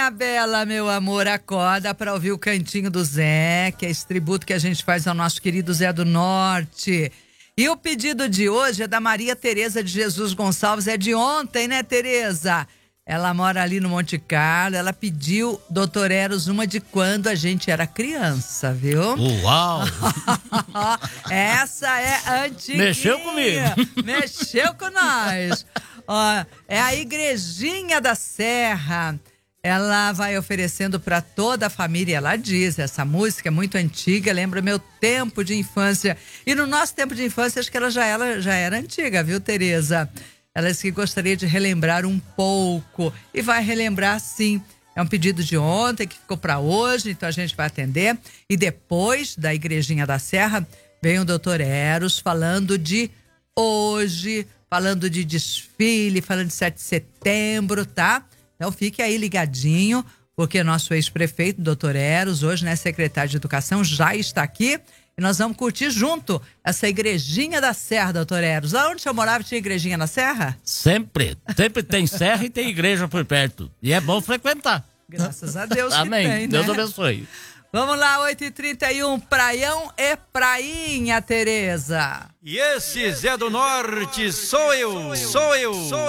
minha bela, meu amor, acorda para ouvir o Cantinho do Zé, que é esse tributo que a gente faz ao nosso querido Zé do Norte. E o pedido de hoje é da Maria Tereza de Jesus Gonçalves, é de ontem, né, Tereza? Ela mora ali no Monte Carlo, ela pediu Doutor Eros uma de quando a gente era criança, viu? Uau! Essa é antiga. Mexeu comigo. Mexeu com nós. Ó, é a Igrejinha da Serra. Ela vai oferecendo para toda a família. Ela diz, essa música é muito antiga, lembra meu tempo de infância. E no nosso tempo de infância, acho que ela já era antiga, viu, Tereza? Ela disse que gostaria de relembrar um pouco. E vai relembrar, sim. É um pedido de ontem que ficou para hoje, então a gente vai atender. E depois da Igrejinha da Serra, vem o Doutor Eros falando de hoje, falando de desfile, falando de 7 de setembro, tá? Então fique aí ligadinho, porque nosso ex-prefeito, Doutor Eros, hoje, né, secretário de Educação, já está aqui. E nós vamos curtir junto essa Igrejinha da Serra, Doutor Eros. Lá onde o senhor morava tinha Igrejinha na Serra? Sempre tem serra e tem igreja por perto. E é bom frequentar. Graças a Deus que Amém. tem, né? Deus abençoe. Vamos lá, 8h31, Praião e Prainha, Tereza. E esse Zé do Norte sou eu.